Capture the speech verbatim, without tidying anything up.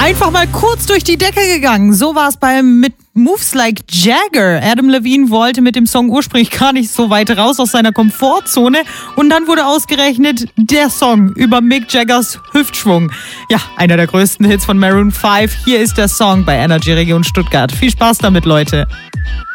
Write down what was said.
Einfach mal kurz durch die Decke gegangen. So war es beim mit Moves Like Jagger. Adam Levine wollte mit dem Song ursprünglich gar nicht so weit raus aus seiner Komfortzone und dann wurde ausgerechnet der Song über Mick Jaggers Hüftschwung. Ja, einer der größten Hits von Maroon fünf. Hier ist der Song bei Energy Region Stuttgart. Viel Spaß damit, Leute.